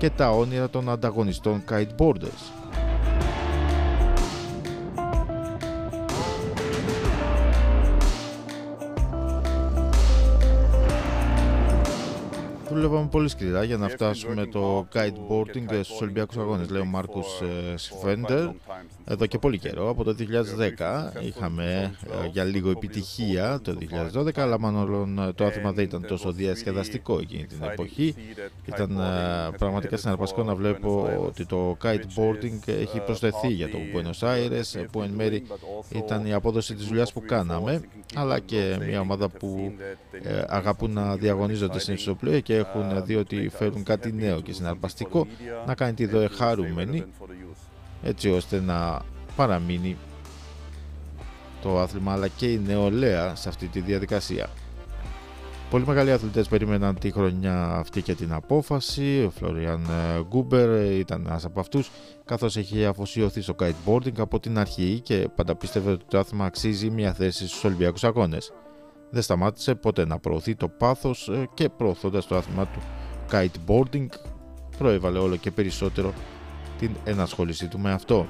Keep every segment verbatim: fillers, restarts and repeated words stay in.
και τα όνειρα των ανταγωνιστών kiteboarders. Δουλεύαμε πολύ σκληρά για να φτάσουμε το kiteboarding στους Ολυμπιακούς Αγώνες, λέει ο Μάρκους Σφέντερ, εδώ και πολύ καιρό. Από το δύο χιλιάδες δέκα είχαμε για λίγο επιτυχία το δύο χιλιάδες δώδεκα, αλλά μάλλον το άθλημα δεν ήταν τόσο διασκεδαστικό εκείνη την εποχή. Ήταν πραγματικά συναρπαστικό να βλέπω ότι το kiteboarding έχει προσθεθεί για το Buenos Aires, που εν μέρει ήταν η απόδοση της δουλειάς που κάναμε, αλλά και μια ομάδα που αγαπούν να διαγωνίζονται στην ιστοπλοεία και έχουν δει ότι φέρουν κάτι νέο και συναρπαστικό να κάνει τη ΔΟΕ χαρούμενη, έτσι ώστε να παραμείνει το άθλημα αλλά και η νεολαία σε αυτή τη διαδικασία. Πολύ μεγάλοι αθλητές περίμεναν τη χρονιά αυτή και την απόφαση. Ο Φλόριαν Γκούμπερ ήταν ένας από αυτούς, καθώς έχει αφοσιωθεί στο kiteboarding από την αρχή και πάντα πίστευε ότι το άθλημα αξίζει μια θέση στους Ολυμπιακούς Αγώνες. Δεν σταμάτησε ποτέ να προωθεί το πάθος και προωθώντας το άθλημα του kiteboarding προέβαλε όλο και περισσότερο την ενασχόλησή του με αυτό.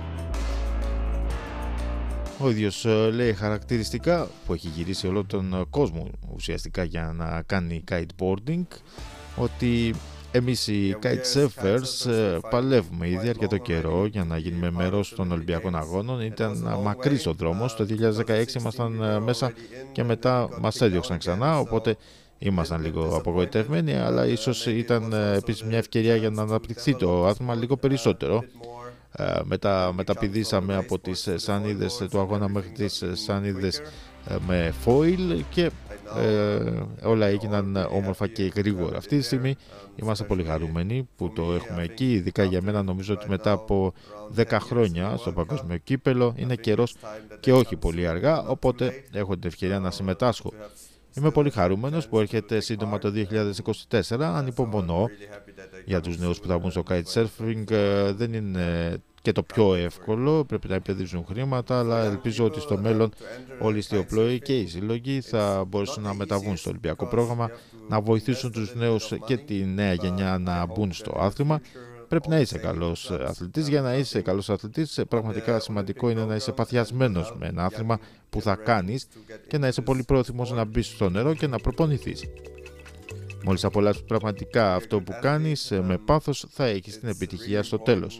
Ο ίδιος λέει χαρακτηριστικά, που έχει γυρίσει όλο τον κόσμο ουσιαστικά για να κάνει kiteboarding, ότι εμείς οι kitesurfers παλεύουμε ήδη αρκετό καιρό για να γίνουμε μέρος των Ολυμπιακών Αγώνων. Ήταν μακρύς ο δρόμος, το δύο χιλιάδες δεκαέξι ήμασταν μέσα και μετά μας έδιωξαν ξανά, οπότε ήμασταν λίγο απογοητευμένοι, αλλά ίσως ήταν επίσης μια ευκαιρία για να αναπτυχθεί το άθλημα λίγο περισσότερο. Μετά μεταπηδήσαμε από τις σανίδες του αγώνα μέχρι τις σανίδες με foil και ε, όλα έγιναν όμορφα και γρήγορα. Αυτή τη στιγμή είμαστε πολύ χαρούμενοι που το έχουμε εκεί, ειδικά για μένα. Νομίζω ότι μετά από δέκα χρόνια στο παγκόσμιο κύπελο είναι καιρός και όχι πολύ αργά, οπότε έχω την ευκαιρία να συμμετάσχω. Είμαι πολύ χαρούμενος που έρχεται σύντομα το δύο χιλιάδες είκοσι τέσσερα, ανυπομονώ για τους νέους που θα μπουν στο kitesurfing. Δεν είναι και το πιο εύκολο, πρέπει να επενδύσουν χρήματα, αλλά ελπίζω ότι στο μέλλον όλοι οι ιστιοπλόοι και οι σύλλογοι θα μπορέσουν να μεταβούν στο Ολυμπιακό πρόγραμμα, να βοηθήσουν τους νέους και τη νέα γενιά να μπουν στο άθλημα. Πρέπει να είσαι καλός αθλητής. Για να είσαι καλός αθλητής, πραγματικά σημαντικό είναι να είσαι παθιασμένος με ένα άθλημα που θα κάνεις και να είσαι πολύ πρόθυμος να μπεις στο νερό και να προπονηθείς. Μόλις απολαύσεις πραγματικά αυτό που κάνεις με πάθος, θα έχεις την επιτυχία στο τέλος.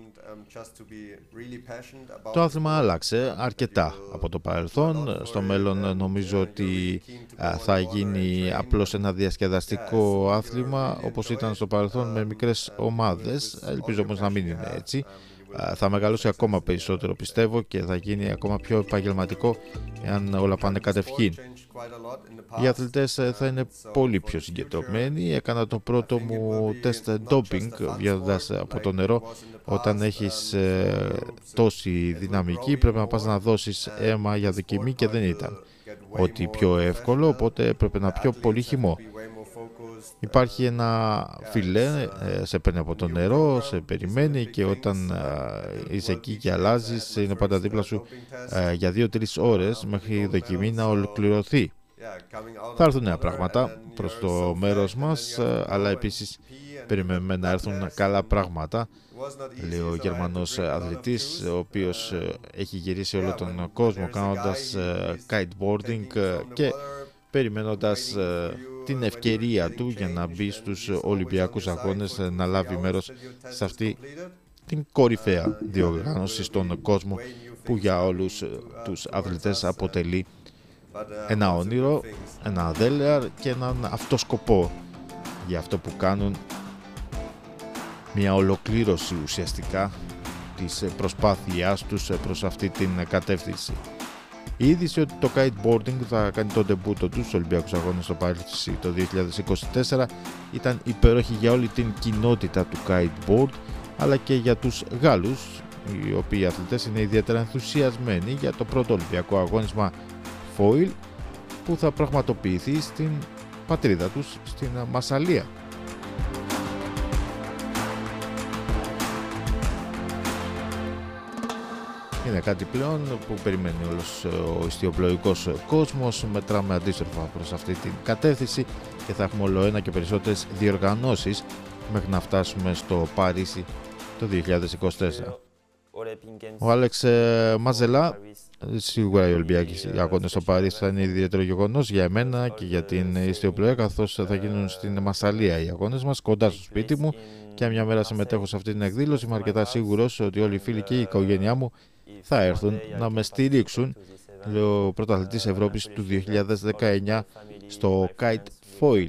Το άθλημα άλλαξε αρκετά από το παρελθόν. Στο μέλλον νομίζω ότι θα γίνει απλώς ένα διασκεδαστικό άθλημα όπως ήταν στο παρελθόν, με μικρές ομάδες. Ελπίζω όμως να μην είναι έτσι. Θα μεγαλώσει ακόμα περισσότερο, πιστεύω, και θα γίνει ακόμα πιο επαγγελματικό εάν όλα πάνε κατευχήν. Οι αθλητές θα είναι πολύ πιο συγκεντρωμένοι. Έκανα το πρώτο μου τεστ ντόπινγκ βγαίνοντας από το νερό. Όταν έχεις ε, τόση δυναμική πρέπει να πας να δώσεις αίμα για δοκιμή και δεν ήταν ότι πιο εύκολο, οπότε έπρεπε να πιω πολύ χυμό. Υπάρχει ένα φιλέ, σε παίρνει από το νερό, σε περιμένει και όταν είσαι εκεί και αλλάζεις, είναι πάντα δίπλα σου για δύο τρεις ώρες μέχρι η δοκιμή να ολοκληρωθεί. Θα έρθουν νέα πράγματα προς το μέρος μας, αλλά επίσης περιμένουμε να έρθουν καλά πράγματα, λέει ο Γερμανός αθλητής, ο οποίος έχει γυρίσει όλο τον κόσμο κάνοντας kiteboarding και περιμένοντας την ευκαιρία του για να μπει στους Ολυμπιακούς Αγώνες, να λάβει μέρος σε αυτή την κορυφαία διοργάνωση στον κόσμο που για όλους τους αθλητές αποτελεί ένα όνειρο, ένα δέλεαρ και έναν αυτό σκοπό για αυτό που κάνουν, μια ολοκλήρωση ουσιαστικά της προσπάθειάς τους προς αυτή την κατεύθυνση. Η είδηση ότι το kiteboarding θα κάνει τον ντεμπούτο του στους Ολυμπιακούς Αγώνες στο Παρίσι το δύο χιλιάδες είκοσι τέσσερα ήταν υπέροχη για όλη την κοινότητα του kiteboard, αλλά και για τους Γάλλους, οι οποίοι αθλητές είναι ιδιαίτερα ενθουσιασμένοι για το πρώτο Ολυμπιακό αγώνισμα foil που θα πραγματοποιηθεί στην πατρίδα τους, στην Μασσαλία. Είναι κάτι πλέον που περιμένει όλος ο ιστιοπλοϊκός κόσμος. Μετράμε αντίστροφα προς αυτή την κατεύθυνση και θα έχουμε όλο ένα και περισσότερες διοργανώσεις μέχρι να φτάσουμε στο Παρίσι το δύο χιλιάδες είκοσι τέσσερα. Ο Άλεξ Μαζελά, σίγουρα οι Ολυμπιακοί αγώνες στο Παρίσι θα είναι ιδιαίτερο γεγονός για εμένα και για την ιστιοπλοεία, καθώς θα γίνουν στην Μασσαλία οι αγώνες μας, κοντά στο σπίτι μου, και μια μέρα συμμετέχω σε αυτή την εκδήλωση. Είμαι αρκετά σίγουρος ότι όλοι οι φίλοι και η οικογένειά μου θα έρθουν να με στηρίξουν, λέει ο πρωταθλητής Ευρώπης του δύο χιλιάδες δεκαεννιά στο Kite Foil.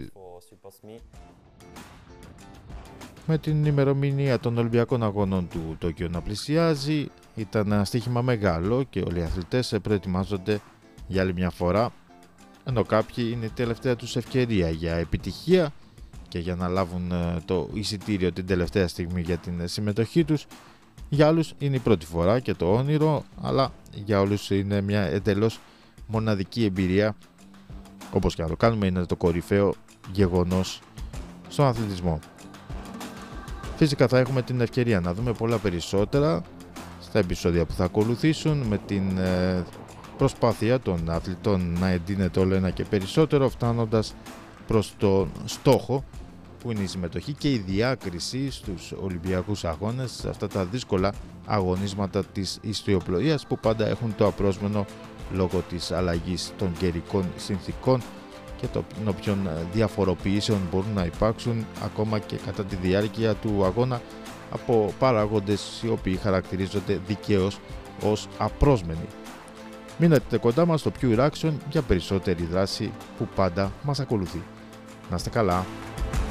Με την ημερομηνία των Ολυμπιακών Αγώνων του Τόκιο να πλησιάζει, ήταν ένα στοίχημα μεγάλο και όλοι οι αθλητές προετοιμάζονται για άλλη μια φορά, ενώ κάποιοι είναι η τελευταία τους ευκαιρία για επιτυχία και για να λάβουν το εισιτήριο την τελευταία στιγμή για την συμμετοχή τους. Για άλλους είναι η πρώτη φορά και το όνειρο, αλλά για όλους είναι μια εντελώς μοναδική εμπειρία. Όπως και να το κάνουμε, είναι το κορυφαίο γεγονός στον αθλητισμό. Φυσικά θα έχουμε την ευκαιρία να δούμε πολλά περισσότερα στα επεισόδια που θα ακολουθήσουν, με την προσπάθεια των αθλητών να εντείνεται όλο ένα και περισσότερο, φτάνοντας προς τον στόχο που είναι η συμμετοχή και η διάκριση στους Ολυμπιακούς Αγώνες, σε αυτά τα δύσκολα αγωνίσματα της ιστιοπλοείας που πάντα έχουν το απρόσμενο λόγω της αλλαγής των καιρικών συνθήκων και των όποιων διαφοροποιήσεων μπορούν να υπάρξουν ακόμα και κατά τη διάρκεια του αγώνα από παράγοντες οι οποίοι χαρακτηρίζονται δικαίως ως απρόσμενοι. Μείνετε κοντά μας στο Pure Action για περισσότερη δράση που πάντα μας ακολουθεί. Να είστε καλά!